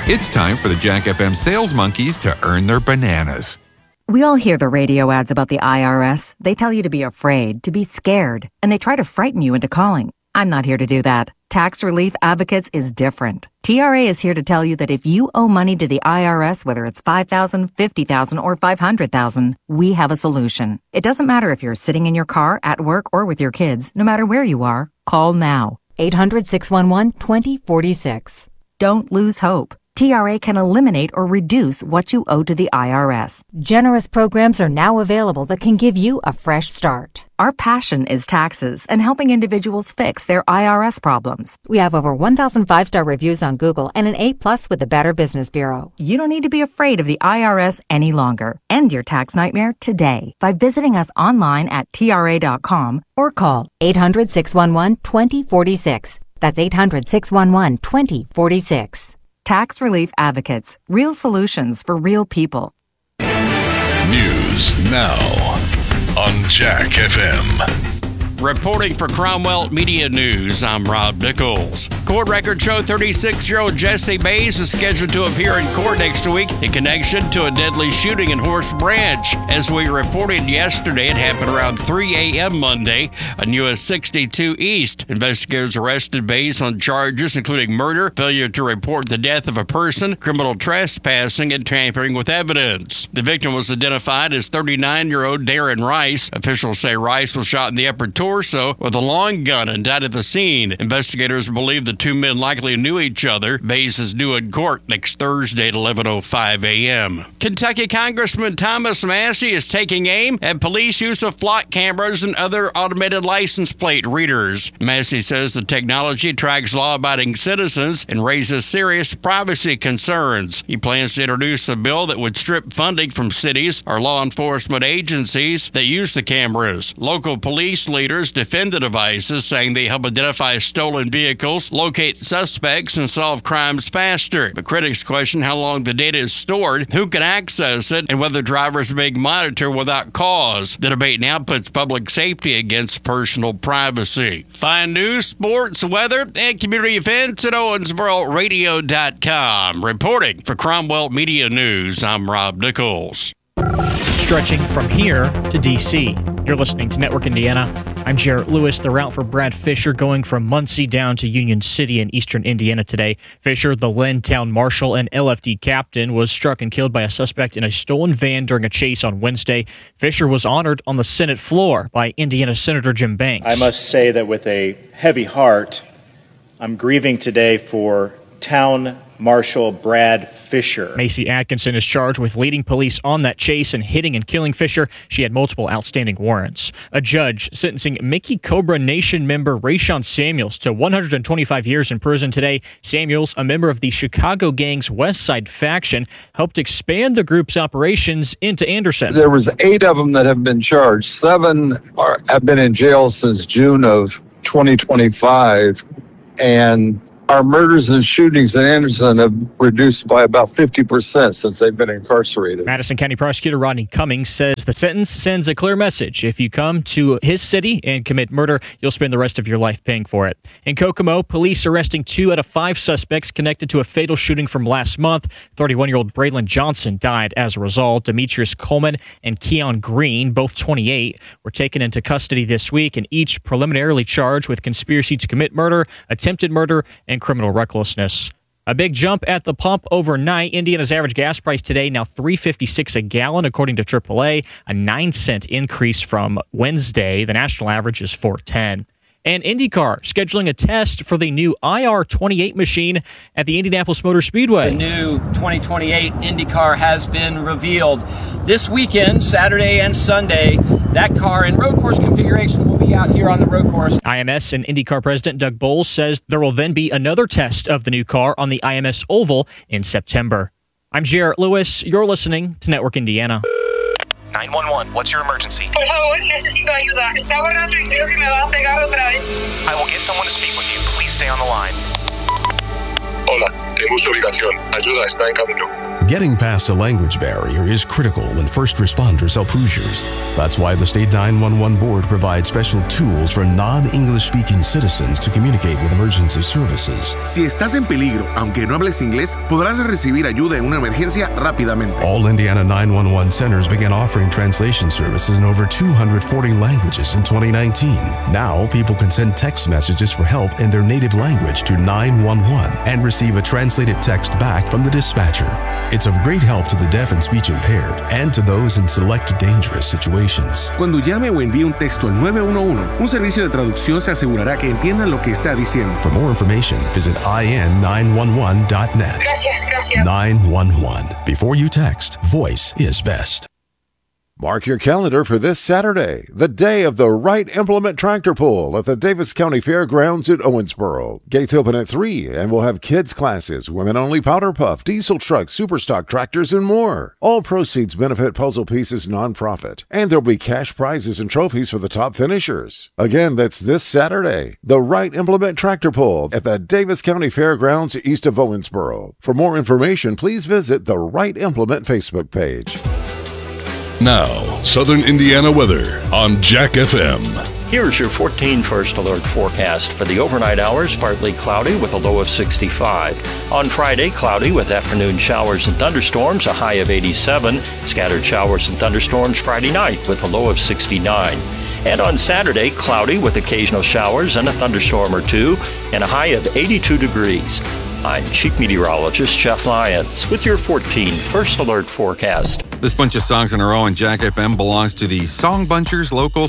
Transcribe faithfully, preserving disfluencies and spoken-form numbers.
It's time for the Jack F M sales monkeys to earn their bananas. We all hear the radio ads about the I R S. They tell you to be afraid, to be scared, and they try to frighten you into calling. I'm not here to do that. Tax Relief Advocates is different. T R A is here to tell you that if you owe money to the I R S, whether it's five thousand dollars, fifty thousand dollars, or five hundred thousand dollars, we have a solution. It doesn't matter if you're sitting in your car, at work, or with your kids. No matter where you are, call now. eight hundred, six one one, two zero four six. Don't lose hope. T R A can eliminate or reduce what you owe to the I R S. Generous programs are now available that can give you a fresh start. Our passion is taxes and helping individuals fix their I R S problems. We have over one thousand five-star reviews on Google and an A plus with the Better Business Bureau. You don't need to be afraid of the I R S any longer. End your tax nightmare today by visiting us online at T R A dot com or call eight hundred, six one one, two zero four six. That's eight hundred, six one one, two zero four six. Tax Relief Advocates. Real solutions for real people. News now on Jack F M. Reporting for Cromwell Media News, I'm Rob Nichols. Court records show thirty-six-year-old Jesse Bays is scheduled to appear in court next week in connection to a deadly shooting in Horse Branch. As we reported yesterday, it happened around three a.m. Monday on U S sixty-two East. Investigators arrested Bays on charges including murder, failure to report the death of a person, criminal trespassing, and tampering with evidence. The victim was identified as thirty-nine-year-old Darren Rice. Officials say Rice was shot in the upper torso with a long gun and died at the scene. Investigators believe the two men likely knew each other. Bays is due in court next Thursday at eleven oh five a.m. Kentucky Congressman Thomas Massie is taking aim at police use of flock cameras and other automated license plate readers. Massie says the technology tracks law-abiding citizens and raises serious privacy concerns. He plans to introduce a bill that would strip funding from cities or law enforcement agencies that use the cameras. Local police leaders defend the devices, saying they help identify stolen vehicles, locate suspects, and solve crimes faster. But critics question how long the data is stored, who can access it, and whether drivers are being monitored without cause. The debate now puts public safety against personal privacy. Find news, sports, weather, and community events at Owensboro Radio dot com. Reporting for Cromwell Media News, I'm Rob Nichols. Stretching from here to D C. You're listening to Network Indiana. I'm Jarrett Lewis. The route for Brad Fisher going from Muncie down to Union City in eastern Indiana today. Fisher, the Lynn Town Marshal and L F D captain, was struck and killed by a suspect in a stolen van during a chase on Wednesday. Fisher was honored on the Senate floor by Indiana Senator Jim Banks. I must say that with a heavy heart, I'm grieving today for Town Marshal Brad Fisher. Macy Atkinson is charged with leading police on that chase and hitting and killing Fisher. She had multiple outstanding warrants. A judge sentencing Mickey Cobra Nation member Rayshon Samuels to one hundred twenty-five years in prison today. Samuels, a member of the Chicago gang's West Side faction, helped expand the group's operations into Anderson. There was eight of them that have been charged. Seven are, have been in jail since June of twenty twenty-five, and our murders and shootings in Anderson have reduced by about fifty percent since they've been incarcerated. Madison County Prosecutor Rodney Cummings says the sentence sends a clear message. If you come to his city and commit murder, you'll spend the rest of your life paying for it. In Kokomo, police arresting two out of five suspects connected to a fatal shooting from last month. thirty-one-year-old Braylon Johnson died as a result. Demetrius Coleman and Keon Green, both twenty-eight, were taken into custody this week and each preliminarily charged with conspiracy to commit murder, attempted murder, and criminal recklessness. A big jump at the pump overnight. Indiana's average gas price today now three dollars and fifty-six cents a gallon, according to triple A, a nine cent increase from Wednesday. The national average is four dollars and ten cents. And IndyCar scheduling a test for the new I R twenty-eight machine at the Indianapolis Motor Speedway. The new twenty twenty-eight IndyCar has been revealed. This weekend, Saturday and Sunday, that car in road course configuration will be out here on the road course. I M S and IndyCar President Doug Bowles says there will then be another test of the new car on the I M S Oval in September. I'm Jarrett Lewis. You're listening to Network Indiana. nine one one, what's your emergency? Por favor, necesito ayuda. Está volando y creo que me va a pegar otra vez. I will get someone to speak with you. Please stay on the line. Hola, tengo su ubicación. Ayuda está en camino. Getting past a language barrier is critical when first responders help Hoosiers. That's why the State nine one one Board provides special tools for non-English speaking citizens to communicate with emergency services. Si estás en peligro, aunque no hables inglés, podrás recibir ayuda en una emergencia rápidamente. All Indiana nine one one centers began offering translation services in over two hundred forty languages in twenty nineteen. Now, people can send text messages for help in their native language to nine one one and receive a translated text back from the dispatcher. It's of great help to the deaf and speech impaired and to those in select dangerous situations. Cuando llame o envíe un texto al nueve uno uno, un servicio de traducción se asegurará que entiendan lo que está diciendo. For more information, visit I N nine one one dot net. Gracias, gracias. nine one one. Before you text, voice is best. Mark your calendar for this Saturday, the day of the Wright Implement Tractor Pull at the Davis County Fairgrounds at Owensboro. Gates open at three, and we'll have kids' classes, women-only powder puff, diesel trucks, superstock tractors, and more. All proceeds benefit Puzzle Pieces nonprofit, and there'll be cash prizes and trophies for the top finishers. Again, that's this Saturday, the Wright Implement Tractor Pull at the Davis County Fairgrounds east of Owensboro. For more information, please visit the Wright Implement Facebook page. Now, Southern Indiana weather on Jack F M. Here's your fourteen First Alert forecast. For the overnight hours, partly cloudy with a low of sixty-five. On Friday, cloudy with afternoon showers and thunderstorms, a high of eighty-seven. Scattered showers and thunderstorms Friday night with a low of sixty-nine. And on Saturday, cloudy with occasional showers and a thunderstorm or two, and a high of eighty-two degrees. I'm Chief Meteorologist Jeff Lyons with your fourteen First Alert forecast. This bunch of songs in a row on Jack F M belongs to the Song Bunchers local